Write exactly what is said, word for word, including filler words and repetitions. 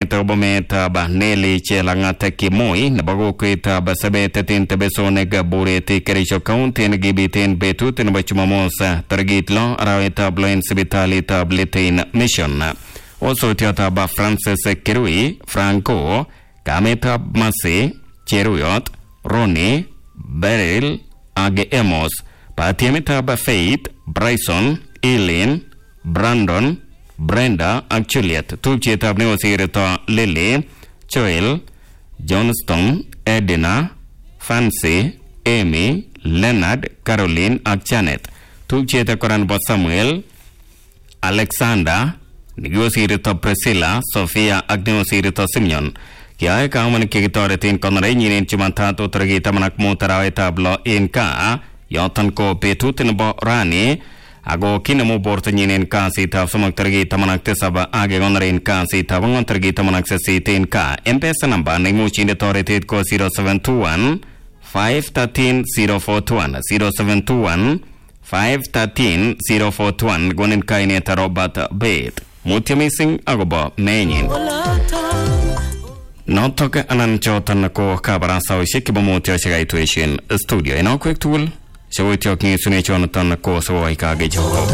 mwaita obometab Nelly Chelangat Kimoi nebo kokwetab Sabetetin Tebesonek Bureti Kericho County nekibiten betut nebo Chumamos tarikit lo arawetab lo en sipitalitab Litein Mission. Osotiotab Francis Kirui Franco kametab Masi Cheruyot Ronnie Beryl Age Emos patiemetab Faith Bryson Eileen Brandon Brenda ak Juliet tupchetab neosirito Lily Joel Johnston Edina Fancy Amy Leonard Caroline ak Janet tupcheta koran bo Samuel Alexander neosirito Priscilla Sophia ak neosirito Simeon kiae kaumani kikitoretin konore nyinen Jumatatu tarikit taman ak mut arawetab lo en ka yoton ko betut nebo rani Ago kinemu borto nyinen kasitab somok tarikit taman ak tisab age konoren kasitab ang'wan tarikit taman ak sisit en ka. M-Pesa namba neimuch inde toretet ko zero seven two one five one three zero four two one zero seven two one five one three zero four two one gonin kainet Robert Bate. Mutya mising agobo menyin. Notok anan choton ko kabarasaoshek kibo mutya shikaituishin studio. Ino quick tool. Shawitiok ni sune chonotan ko sawai kage joho.